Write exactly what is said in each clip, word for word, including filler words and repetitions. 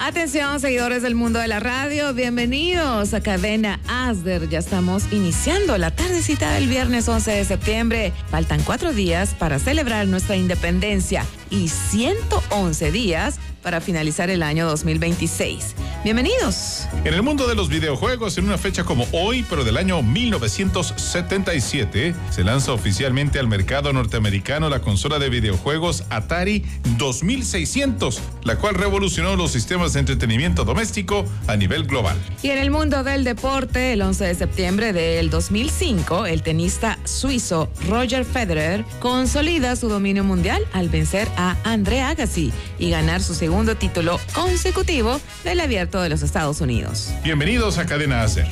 Atención, seguidores del mundo de la radio, bienvenidos a Cadena Asder. Ya estamos iniciando la tardecita del viernes once de septiembre. Faltan cuatro días para celebrar nuestra independencia y ciento once días para finalizar el año dos mil veintiséis. Bienvenidos. En el mundo de los videojuegos, en una fecha como hoy, pero del año mil novecientos setenta y siete, se lanza oficialmente al mercado norteamericano la consola de videojuegos Atari dos mil seiscientos, la cual revolucionó los sistemas de entretenimiento doméstico a nivel global. Y en el mundo del deporte, el once de septiembre del dos mil cinco, el tenista suizo Roger Federer consolida su dominio mundial al vencer a Andre Agassi y ganar su segundo título consecutivo del Abierto de los Estados Unidos. Bienvenidos a Cadena Asder.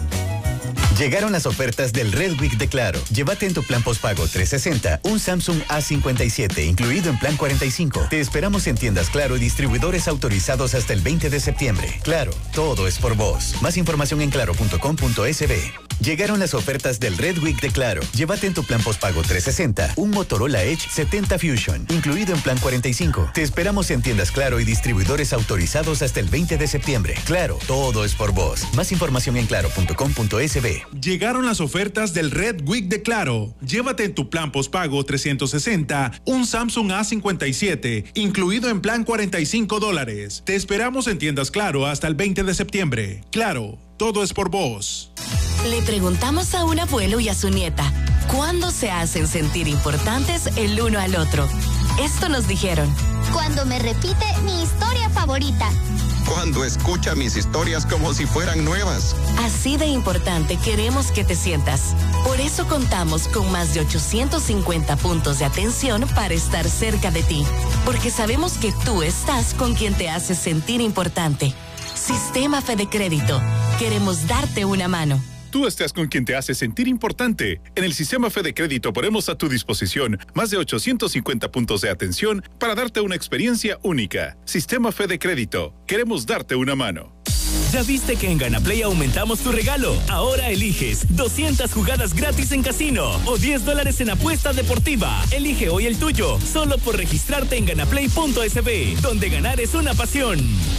Llegaron las ofertas del Red Week de Claro. Llévate en tu plan postpago trescientos sesenta un Samsung A cincuenta y siete, incluido en plan cuarenta y cinco. Te esperamos en tiendas Claro y distribuidores autorizados hasta el veinte de septiembre. Claro, todo es por vos. Más información en claro punto com punto es be. Llegaron las ofertas del Red Week de Claro. Llévate en tu plan postpago trescientos sesenta un Motorola Edge setenta Fusion, incluido en plan cuarenta y cinco. Te esperamos en tiendas Claro y distribuidores autorizados hasta el veinte de septiembre. Claro, todo es por vos. Más información en claro punto com punto es be. Llegaron las ofertas del Red Week de Claro. Llévate en tu plan postpago trescientos sesenta un Samsung A cincuenta y siete, incluido en plan cuarenta y cinco dólares. Te esperamos en tiendas Claro hasta el veinte de septiembre. Claro, todo es por vos. Le preguntamos a un abuelo y a su nieta, ¿cuándo se hacen sentir importantes el uno al otro? Esto nos dijeron. Cuando me repite mi historia favorita. Cuando escucha mis historias como si fueran nuevas. Así de importante queremos que te sientas. Por eso contamos con más de ochocientos cincuenta puntos de atención para estar cerca de ti. Porque sabemos que tú estás con quien te hace sentir importante. Sistema Fede Crédito. Queremos darte una mano. Tú estás con quien te hace sentir importante. En el Sistema Fede Crédito ponemos a tu disposición más de ochocientos cincuenta puntos de atención para darte una experiencia única. Sistema Fede Crédito. Queremos darte una mano. ¿Ya viste que en GanaPlay aumentamos tu regalo? Ahora eliges doscientas jugadas gratis en casino o diez dólares en apuesta deportiva. Elige hoy el tuyo, solo por registrarte en ganaplay punto es be, donde ganar es una pasión.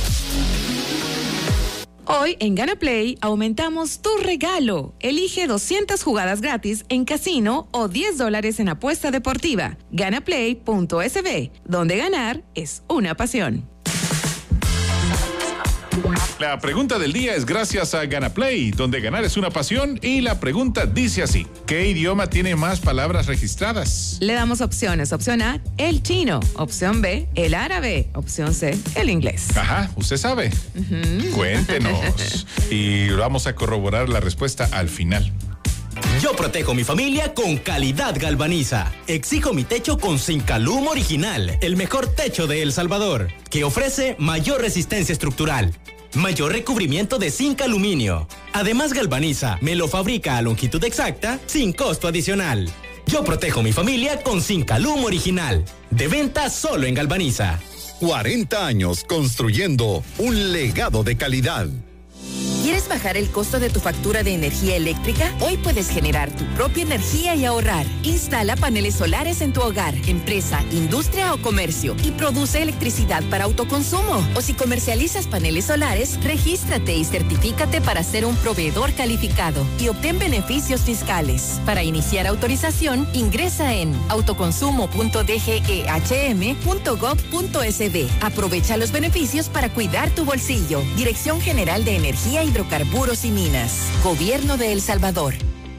Hoy en GanaPlay aumentamos tu regalo. Elige doscientas jugadas gratis en casino o diez dólares en apuesta deportiva. ganaplay punto es be, donde ganar es una pasión. La pregunta del día es gracias a GanaPlay, donde ganar es una pasión, y la pregunta dice así: ¿qué idioma tiene más palabras registradas? Le damos opciones. Opción A, el chino. Opción B, el árabe. Opción C, el inglés. Ajá, usted sabe. Uh-huh. Cuéntenos. Y vamos a corroborar la respuesta al final. Yo protejo mi familia con Calidad Galvaniza. Exijo mi techo con Zincalum Original, el mejor techo de El Salvador, que ofrece mayor resistencia estructural, mayor recubrimiento de zinc aluminio. Además, Galvaniza me lo fabrica a longitud exacta sin costo adicional. Yo protejo mi familia con Zincalum Original. De venta solo en Galvaniza. cuarenta años construyendo un legado de calidad. ¿Quieres bajar el costo de tu factura de energía eléctrica? Hoy puedes generar tu propia energía y ahorrar. Instala paneles solares en tu hogar, empresa, industria o comercio y produce electricidad para autoconsumo. O si comercializas paneles solares, regístrate y certifícate para ser un proveedor calificado y obtén beneficios fiscales. Para iniciar autorización, ingresa en autoconsumo punto d g e h m punto gov punto es be. Aprovecha los beneficios para cuidar tu bolsillo. Dirección General de Energía, Hidrocarburos y Minas. Gobierno de El Salvador.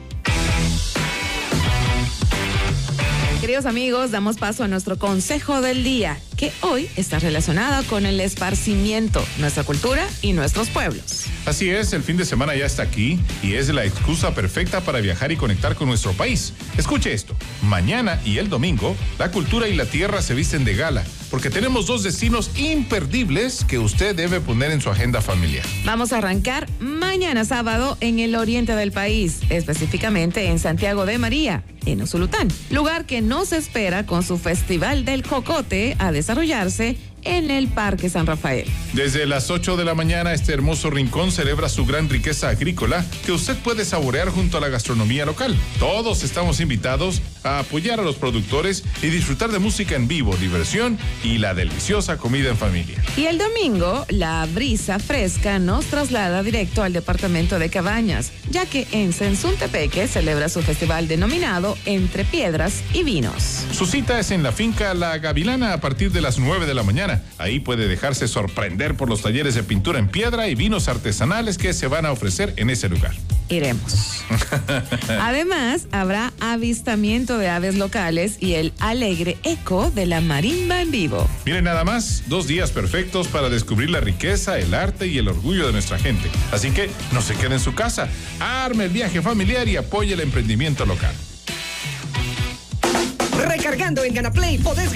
Queridos amigos, damos paso a nuestro consejo del día, que hoy está relacionado con el esparcimiento, nuestra cultura y nuestros pueblos. Así es, el fin de semana ya está aquí y es la excusa perfecta para viajar y conectar con nuestro país. Escuche esto: mañana y el domingo, la cultura y la tierra se visten de gala, porque tenemos dos destinos imperdibles que usted debe poner en su agenda familiar. Vamos a arrancar mañana sábado en el oriente del país, específicamente en Santiago de María, en Usulután, lugar que nos espera con su Festival del Jocote a desarrollarse en el Parque San Rafael. Desde las ocho de la mañana, este hermoso rincón celebra su gran riqueza agrícola que usted puede saborear junto a la gastronomía local. Todos estamos invitados a apoyar a los productores y disfrutar de música en vivo, diversión y la deliciosa comida en familia. Y el domingo, la brisa fresca nos traslada directo al departamento de Cabañas, ya que en Sensuntepeque celebra su festival denominado Entre Piedras y Vinos. Su cita es en la finca La Gavilana a partir de las nueve de la mañana. Ahí puede dejarse sorprender por los talleres de pintura en piedra y vinos artesanales que se van a ofrecer en ese lugar. Iremos. Además, habrá avistamiento de aves locales y el alegre eco de la marimba en vivo. Miren nada más, dos días perfectos para descubrir la riqueza, el arte y el orgullo de nuestra gente. Así que no se quede en su casa, arme el viaje familiar y apoye el emprendimiento local. Recargando en GanaPlay podés